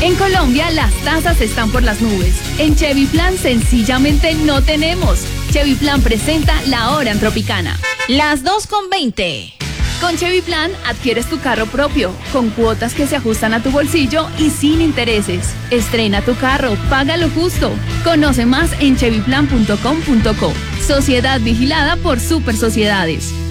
En Colombia las tasas están por las nubes. En Chevy Plan sencillamente no tenemos. Chevy Plan presenta La Hora en Tropicana. Las 2:20. Con Chevy Plan adquieres tu carro propio, con cuotas que se ajustan a tu bolsillo y sin intereses. Estrena tu carro, págalo justo. Conoce más en chevyplan.com.co. Sociedad vigilada por Super Sociedades.